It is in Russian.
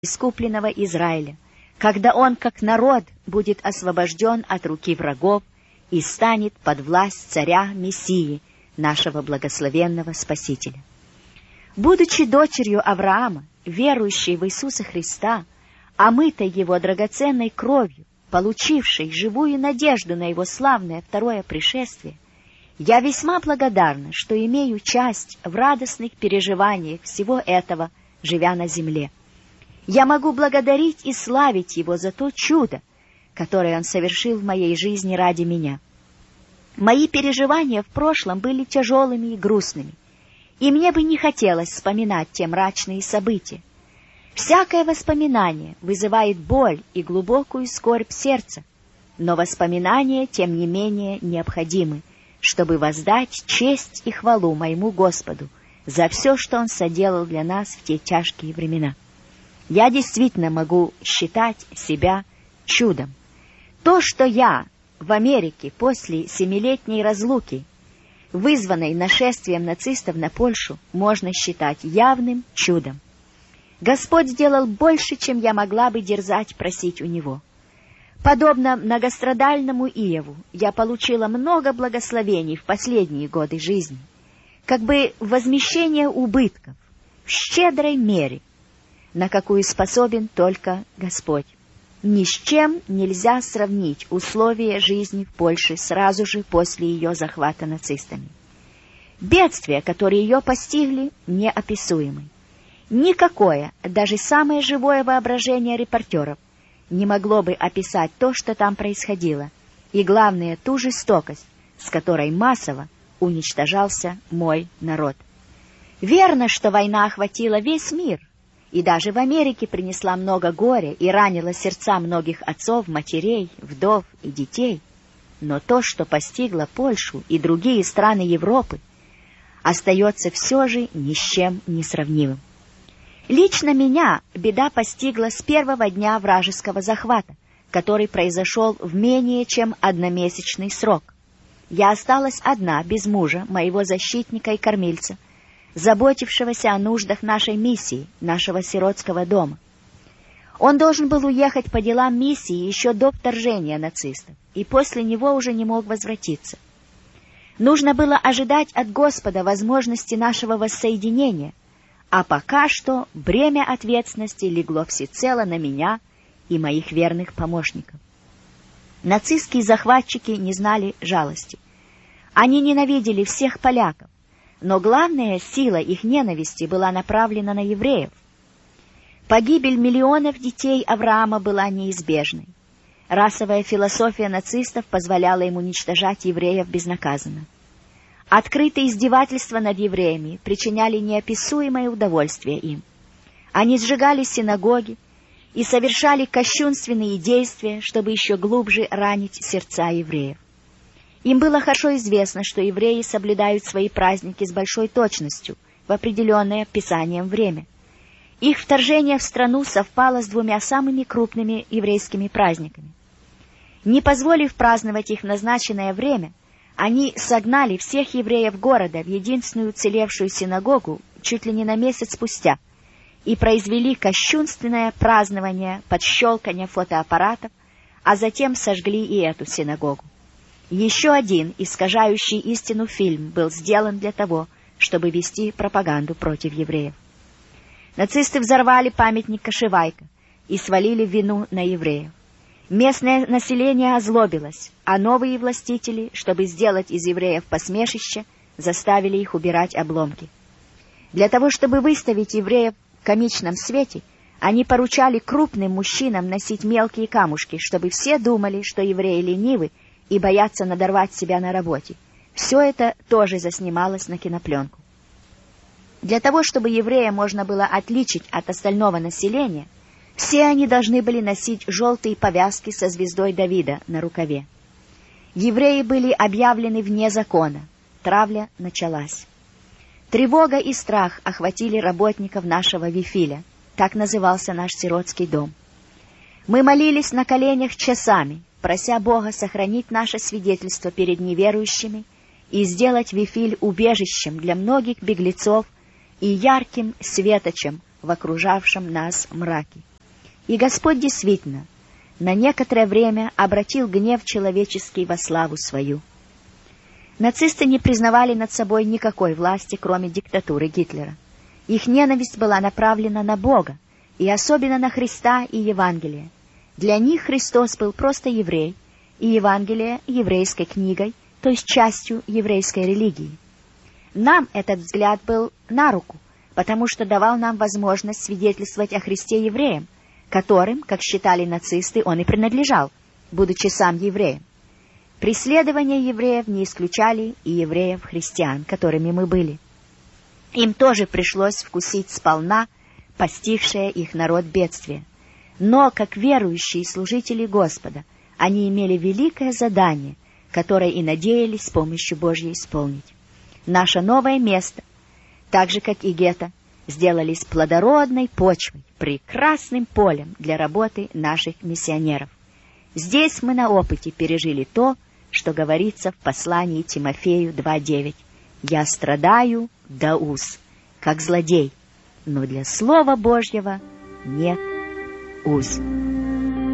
искупленного Израиля, когда он, как народ, будет освобожден от руки врагов и станет под власть царя Мессии, нашего благословенного Спасителя. Будучи дочерью Авраама, верующей в Иисуса Христа, омытой Его драгоценной кровью, получившей живую надежду на Его славное второе пришествие, я весьма благодарна, что имею часть в радостных переживаниях всего этого, живя на земле. Я могу благодарить и славить Его за то чудо, которое Он совершил в моей жизни ради меня. Мои переживания в прошлом были тяжелыми и грустными, и мне бы не хотелось вспоминать те мрачные события. Всякое воспоминание вызывает боль и глубокую скорбь сердца, но воспоминания, тем не менее, необходимы, чтобы воздать честь и хвалу моему Господу за все, что Он соделал для нас в те тяжкие времена. Я действительно могу считать себя чудом. То, что я в Америке после 7-летней разлуки, вызванной нашествием нацистов на Польшу, можно считать явным чудом. Господь сделал больше, чем я могла бы дерзать просить у Него. Подобно многострадальному Иову, я получила много благословений в последние годы жизни, как бы возмещение убытков в щедрой мере, на какую способен только Господь. Ни с чем нельзя сравнить условия жизни в Польше сразу же после ее захвата нацистами. Бедствия, которые ее постигли, неописуемы. Никакое, даже самое живое воображение репортеров не могло бы описать то, что там происходило, и, главное, ту жестокость, с которой массово уничтожался мой народ. Верно, что война охватила весь мир, и даже в Америке принесла много горя и ранила сердца многих отцов, матерей, вдов и детей. Но то, что постигло Польшу и другие страны Европы, остается все же ни с чем не сравнимым. Лично меня беда постигла с первого дня вражеского захвата, который произошел в менее чем одномесячный срок. Я осталась одна, без мужа, моего защитника и кормильца, заботившегося о нуждах нашей миссии, нашего сиротского дома. Он должен был уехать по делам миссии еще до вторжения нацистов, и после него уже не мог возвратиться. Нужно было ожидать от Господа возможности нашего воссоединения, а пока что бремя ответственности легло всецело на меня и моих верных помощников. Нацистские захватчики не знали жалости. Они ненавидели всех поляков, но главная сила их ненависти была направлена на евреев. Погибель миллионов детей Авраама была неизбежной. Расовая философия нацистов позволяла им уничтожать евреев безнаказанно. Открытые издевательства над евреями причиняли неописуемое удовольствие им. Они сжигали синагоги и совершали кощунственные действия, чтобы еще глубже ранить сердца евреев. Им было хорошо известно, что евреи соблюдают свои праздники с большой точностью в определенное Писанием время. Их вторжение в страну совпало с 2 самыми крупными еврейскими праздниками. Не позволив праздновать их в назначенное время, они согнали всех евреев города в единственную уцелевшую синагогу чуть ли не на месяц спустя и произвели кощунственное празднование под щелканье фотоаппаратов, а затем сожгли и эту синагогу. Еще один искажающий истину фильм был сделан для того, чтобы вести пропаганду против евреев. Нацисты взорвали памятник Кашевайка и свалили вину на евреев. Местное население озлобилось, а новые властители, чтобы сделать из евреев посмешище, заставили их убирать обломки. Для того, чтобы выставить евреев в комичном свете, они поручали крупным мужчинам носить мелкие камушки, чтобы все думали, что евреи ленивы и боятся надорвать себя на работе. Все это тоже заснималось на кинопленку. Для того, чтобы еврея можно было отличить от остального населения, все они должны были носить желтые повязки со звездой Давида на рукаве. Евреи были объявлены вне закона. Травля началась. Тревога и страх охватили работников нашего Вифиля. Так назывался наш сиротский дом. Мы молились на коленях часами, прося Бога сохранить наше свидетельство перед неверующими и сделать Вифиль убежищем для многих беглецов и ярким светочем в окружавшем нас мраке. И Господь действительно на некоторое время обратил гнев человеческий во славу свою. Нацисты не признавали над собой никакой власти, кроме диктатуры Гитлера. Их ненависть была направлена на Бога, и особенно на Христа и Евангелие. Для них Христос был просто еврей, и Евангелие еврейской книгой, то есть частью еврейской религии. Нам этот взгляд был на руку, потому что давал нам возможность свидетельствовать о Христе евреям, которым, как считали нацисты, он и принадлежал, будучи сам евреем. Преследования евреев не исключали и евреев-христиан, которыми мы были. Им тоже пришлось вкусить сполна постигшее их народ бедствие. Но, как верующие служители Господа, они имели великое задание, которое и надеялись с помощью Божьей исполнить. Наше новое место, так же, как и гетто, сделались плодородной почвой, прекрасным полем для работы наших миссионеров. Здесь мы на опыте пережили то, что говорится в послании Тимофею 2:9. «Я страдаю до уз, как злодей, но для Слова Божьего нет уз».